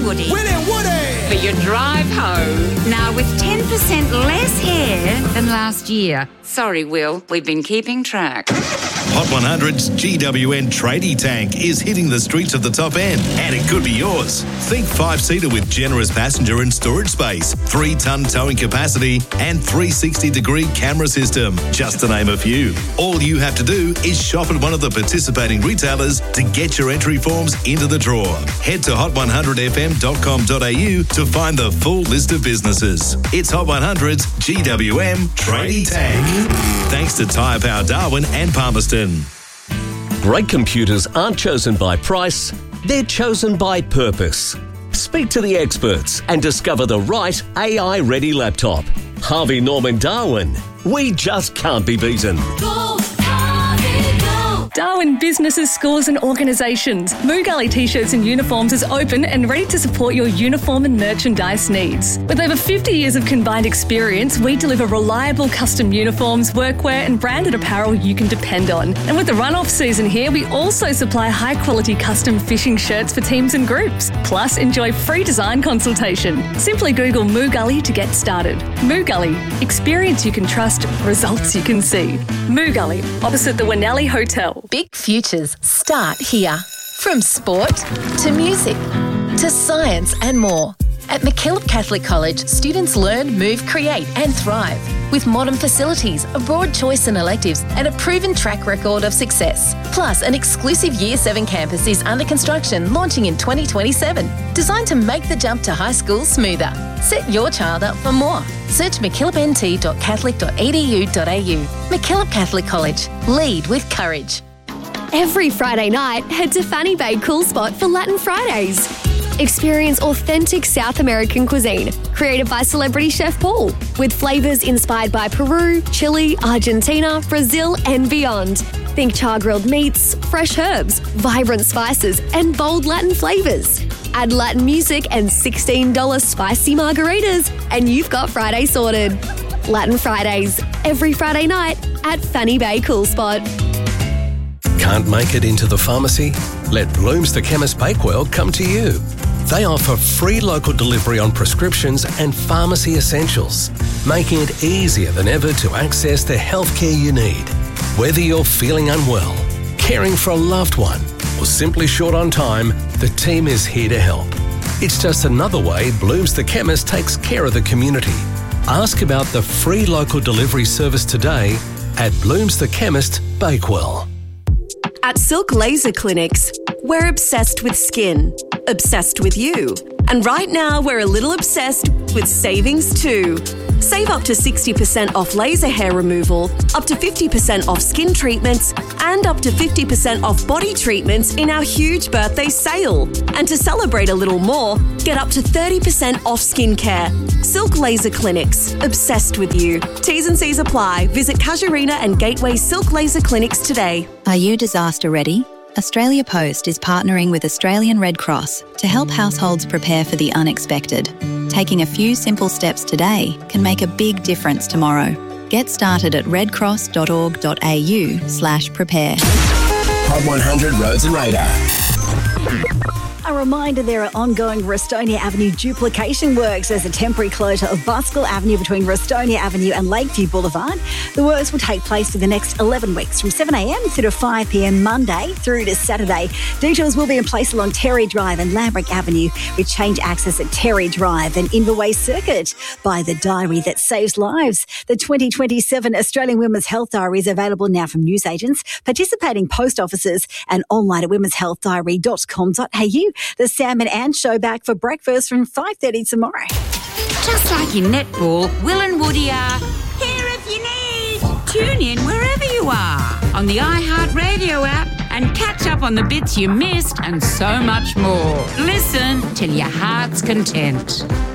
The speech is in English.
Woody. Will and Woody! For your drive home. Now with 10% less hair than last year. Sorry, Will, we've been keeping track. Hot 100's GWN Tradie Tank is hitting the streets of the top end, and it could be yours. Think 5-seater with generous passenger and storage space, 3-ton towing capacity, and 360-degree camera system, just to name a few. All you have to do is shop at one of the participating retailers to get your entry forms into the draw. Head to hot100fm.com.au to find the full list of businesses. It's Hot 100's GWM Tradie Tank. Thanks to Tyre Power Darwin and Palmerston. Great computers aren't chosen by price, they're chosen by purpose. Speak to the experts and discover the right AI-ready laptop. Harvey Norman Darwin. We just can't be beaten. Go, Harvey, go. Darwin Businesses, Schools and Organisations. Moo Gully T-shirts and uniforms is open and ready to support your uniform and merchandise needs. With over 50 years of combined experience, we deliver reliable custom uniforms, workwear and branded apparel you can depend on. And with the run-off season here, we also supply high-quality custom fishing shirts for teams and groups. Plus, enjoy free design consultation. Simply Google Moo Gully to get started. Moo Gully. Experience you can trust, results you can see. Moo Gully, opposite the Winnelli Hotel. Big futures start here. From sport to music to science and more. At MacKillop Catholic College, students learn, move, create and thrive. With modern facilities, a broad choice in electives and a proven track record of success. Plus, an exclusive Year 7 campus is under construction, launching in 2027. Designed to make the jump to high school smoother. Set your child up for more. Search mckillopnt.catholic.edu.au. MacKillop Catholic College. Lead with courage. Every Friday night, head to Fanny Bay Cool Spot for Latin Fridays. Experience authentic South American cuisine, created by celebrity chef Paul, with flavours inspired by Peru, Chile, Argentina, Brazil and beyond. Think char-grilled meats, fresh herbs, vibrant spices and bold Latin flavours. Add Latin music and $16 spicy margaritas and you've got Friday sorted. Latin Fridays, every Friday night at Fanny Bay Cool Spot. Can't make it into the pharmacy? Let Bloom's the Chemist Bakewell come to you. They offer free local delivery on prescriptions and pharmacy essentials, making it easier than ever to access the healthcare you need. Whether you're feeling unwell, caring for a loved one, or simply short on time, the team is here to help. It's just another way Bloom's the Chemist takes care of the community. Ask about the free local delivery service today at Bloom's the Chemist Bakewell. At Silk Laser Clinics, we're obsessed with skin, obsessed with you. And right now, we're a little obsessed with savings too. Save up to 60% off laser hair removal, up to 50% off skin treatments, and up to 50% off body treatments in our huge birthday sale. And to celebrate a little more, get up to 30% off skincare. Silk Laser Clinics, obsessed with you. T's and C's apply. Visit Casuarina and Gateway Silk Laser Clinics today. Are you disaster ready? Australia Post is partnering with Australian Red Cross to help households prepare for the unexpected. Taking a few simple steps today can make a big difference tomorrow. Get started at redcross.org.au/prepare. Hot 100 Roads and Radar. A reminder, there are ongoing Restonia Avenue duplication works. There's a temporary closure of Buskill Avenue between Restonia Avenue and Lakeview Boulevard. The works will take place for the next 11 weeks from 7am through to 5pm Monday through to Saturday. Detours will be in place along Terry Drive and Lambrick Avenue, with change access at Terry Drive and Inverway Circuit. By the Diary That Saves Lives. The 2027 Australian Women's Health Diary is available now from newsagents, participating post offices and online at womenshealthdiary.com.au. The Sam and Ann Show back for breakfast from 5:30 tomorrow. Just like in netball, Will and Woody are here if you need. Tune in wherever you are on the iHeartRadio app and catch up on the bits you missed and so much more. Listen till your heart's content.